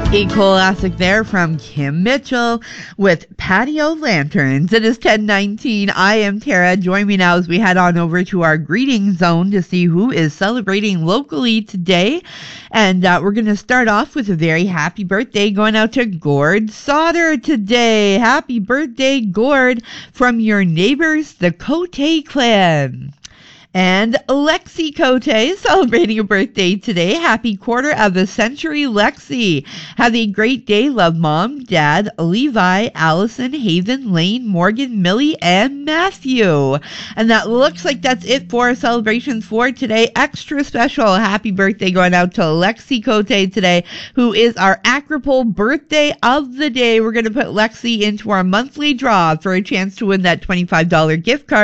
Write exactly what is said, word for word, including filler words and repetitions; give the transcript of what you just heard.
A classic there from Kim Mitchell with Patio Lanterns. It is ten nineteen. I am Tara. Join me now as we head on over to our greeting zone to see who is celebrating locally today. And uh, we're going to start off with a very happy birthday going out to Gord Sauter today. Happy birthday, Gord, from your neighbors, the Cote clan. And Lexi Cote celebrating a birthday today. Happy quarter of a century, Lexi. Have a great day. Love Mom, Dad, Levi, Allison, Haven, Lane, Morgan, Millie, and Matthew. And that looks like that's it for our celebrations for today. Extra special happy birthday going out to Lexi Cote today, who is our Acropole birthday of the day. We're going to put Lexi into our monthly draw for a chance to win that twenty-five dollars gift card